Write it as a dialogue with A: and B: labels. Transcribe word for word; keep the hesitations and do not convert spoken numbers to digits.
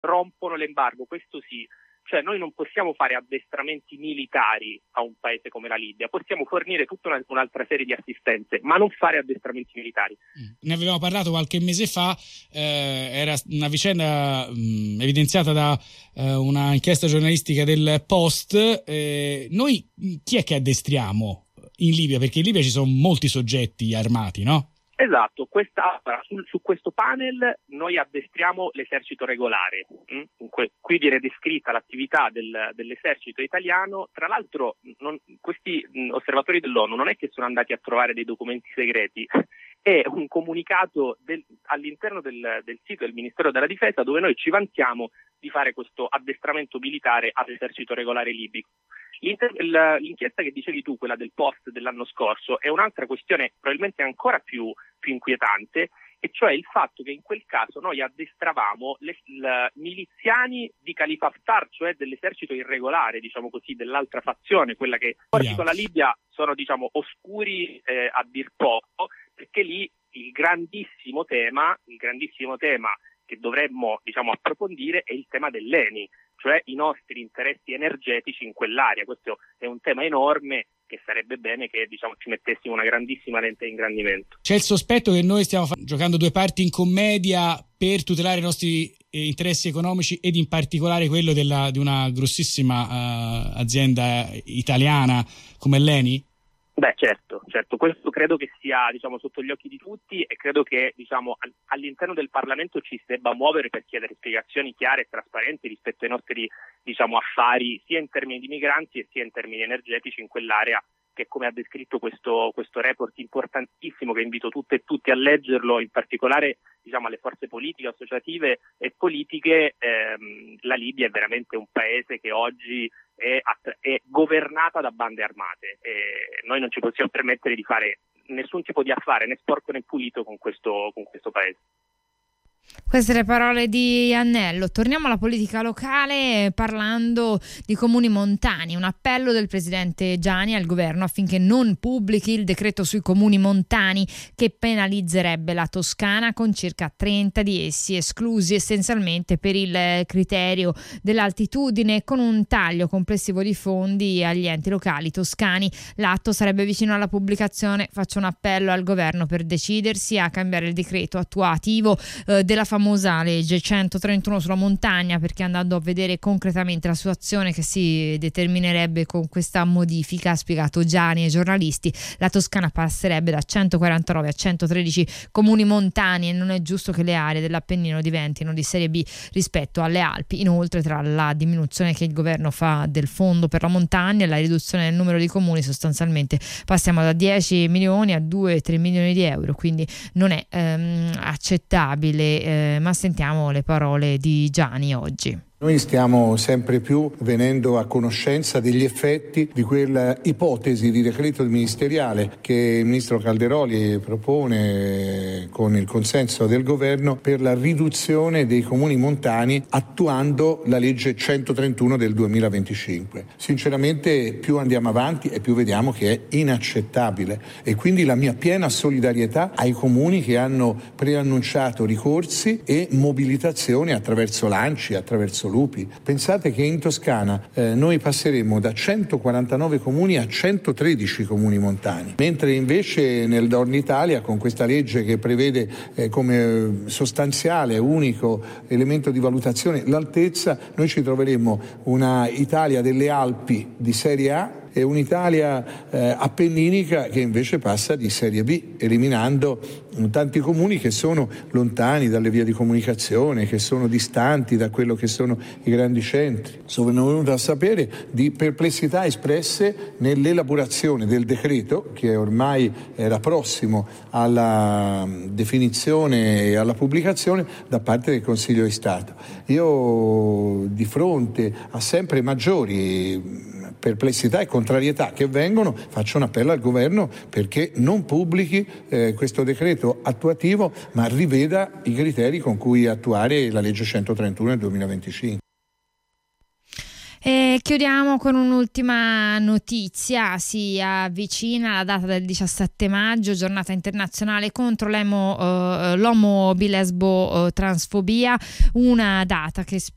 A: rompono l'embargo, questo sì. Cioè noi non possiamo fare addestramenti militari a un paese come la Libia, possiamo fornire tutta una, un'altra serie di assistenze, ma non fare addestramenti militari.
B: Ne avevamo parlato qualche mese fa, eh, era una vicenda mh, evidenziata da eh, una inchiesta giornalistica del Post. Eh, noi chi è che addestriamo in Libia? Perché in Libia ci sono molti soggetti armati, no?
A: Esatto, questa, su, su questo panel noi addestriamo l'esercito regolare. Mm? Que, qui viene descritta l'attività del, dell'esercito italiano. Tra l'altro non, questi mh, osservatori dell'ONU non è che sono andati a trovare dei documenti segreti, è un comunicato del, all'interno del, del sito del Ministero della Difesa dove noi ci vantiamo di fare questo addestramento militare all'esercito regolare libico. L'inchiesta che dicevi tu, quella del Post dell'anno scorso, è un'altra questione probabilmente ancora più, più inquietante, e cioè il fatto che in quel caso noi addestravamo le, le miliziani di Khalifa Haftar, cioè dell'esercito irregolare, diciamo così, dell'altra fazione, quella che yeah. con la Libia sono, diciamo, oscuri eh, a dir poco, perché lì il grandissimo tema, il grandissimo tema che dovremmo, diciamo, approfondire è il tema dell'Eni, cioè i nostri interessi energetici in quell'area. Questo è un tema enorme che sarebbe bene che, diciamo, ci mettessimo una grandissima lente di ingrandimento.
B: C'è il sospetto che noi stiamo fa- giocando due parti in commedia per tutelare i nostri eh, interessi economici ed in particolare quello della, di una grossissima uh, azienda italiana come l'Eni?
A: Beh, certo, certo, questo credo che sia, diciamo, sotto gli occhi di tutti, e credo che, diciamo, all'interno del Parlamento ci si debba muovere per chiedere spiegazioni chiare e trasparenti rispetto ai nostri, diciamo, affari, sia in termini di migranti e sia in termini energetici in quell'area che, come ha descritto questo, questo report importantissimo, che invito tutte e tutti a leggerlo, in particolare, diciamo, alle forze politiche, associative e politiche, ehm, la Libia è veramente un paese che oggi è, è governata da bande armate, e noi non ci possiamo permettere di fare nessun tipo di affare, né sporco né pulito, con questo, con questo paese.
C: Queste le parole di Annello. Torniamo alla politica locale parlando di comuni montani. Un appello del presidente Giani al governo affinché non pubblichi il decreto sui comuni montani che penalizzerebbe la Toscana, con circa trenta di essi esclusi essenzialmente per il criterio dell'altitudine, con un taglio complessivo di fondi agli enti locali toscani. L'atto sarebbe vicino alla pubblicazione. Faccio un appello al governo per decidersi a cambiare il decreto attuativo eh, della famosa legge centotrentuno sulla montagna, perché andando a vedere concretamente la situazione che si determinerebbe con questa modifica, ha spiegato Giani ai giornalisti, la Toscana passerebbe da centoquarantanove a centotredici comuni montani e non è giusto che le aree dell'Appennino diventino di serie B rispetto alle Alpi. Inoltre, tra la diminuzione che il governo fa del fondo per la montagna e la riduzione del numero di comuni, sostanzialmente passiamo da dieci milioni a due tre milioni di euro, quindi non è ehm, accettabile. Eh, ma sentiamo le parole di Giani oggi.
D: Noi stiamo sempre più venendo a conoscenza degli effetti di quella ipotesi di decreto ministeriale che il ministro Calderoli propone con il consenso del governo per la riduzione dei comuni montani, attuando la legge centotrentuno del duemilaventicinque. Sinceramente, più andiamo avanti e più vediamo che è inaccettabile, e quindi la mia piena solidarietà ai comuni che hanno preannunciato ricorsi e mobilitazioni attraverso l'ANCI, attraverso Lupi. Pensate che in Toscana eh, noi passeremo da centoquarantanove comuni a centotredici comuni montani, mentre invece nel Nord Italia, con questa legge che prevede eh, come sostanziale unico elemento di valutazione l'altezza, noi ci troveremo una Italia delle Alpi di serie A e un'Italia eh, appenninica che invece passa di serie B, eliminando tanti comuni che sono lontani dalle vie di comunicazione, che sono distanti da quello che sono i grandi centri. Sono venuto a sapere di perplessità espresse nell'elaborazione del decreto, che ormai era prossimo alla definizione e alla pubblicazione da parte del Consiglio di Stato. Io, di fronte a sempre maggiori perplessità e contrarietà che vengono, faccio un appello al governo perché non pubblichi eh, questo decreto attuativo, ma riveda i criteri con cui attuare la legge centotrentuno del duemilaventicinque.
C: E chiudiamo con un'ultima notizia. Si avvicina la data del diciassette maggio, giornata internazionale contro l'emo, uh, l'omobilesbo uh, transfobia, una data che